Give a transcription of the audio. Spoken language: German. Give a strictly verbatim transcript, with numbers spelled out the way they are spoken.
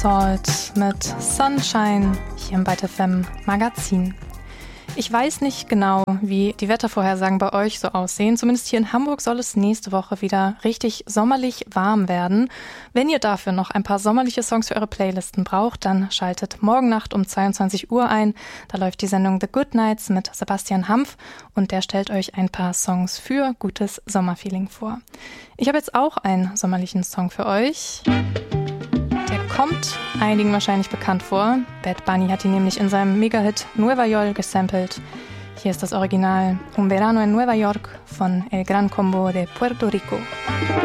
Salt mit Sunshine hier im Byte F M Magazin. Ich weiß nicht genau, wie die Wettervorhersagen bei euch so aussehen. Zumindest hier in Hamburg soll es nächste Woche wieder richtig sommerlich warm werden. Wenn ihr dafür noch ein paar sommerliche Songs für eure Playlisten braucht, dann schaltet morgen Nacht um zweiundzwanzig Uhr ein. Da läuft die Sendung The Good Nights mit Sebastian Hampf und der stellt euch ein paar Songs für gutes Sommerfeeling vor. Ich habe jetzt auch einen sommerlichen Song für euch. Der kommt einigen wahrscheinlich bekannt vor. Bad Bunny hat ihn nämlich in seinem Mega-Hit Nueva York gesampelt. Hier ist das Original Un Verano en Nueva York von El Gran Combo de Puerto Rico.